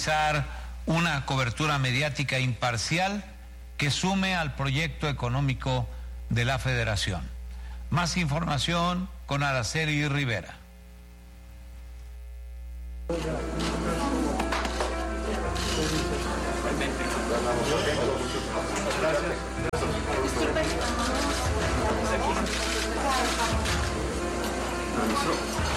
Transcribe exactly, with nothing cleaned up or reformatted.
garantizar una cobertura mediática imparcial que sume al proyecto económico de la Federación. Más información con Araceli Rivera. Gracias.